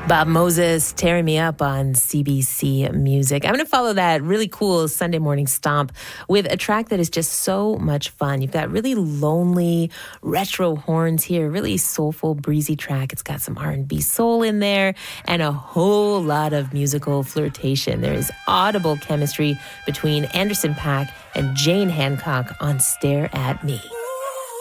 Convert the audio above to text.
Bob Moses tearing me up on CBC Music. I'm going to follow that really cool Sunday morning stomp with a track that is just so much fun. You've got really lonely retro horns here, really soulful, breezy track. It's got some R&B soul in there and a whole lot of musical flirtation. There is audible chemistry between Anderson .Paak and Jane Hancock on Stare at Me.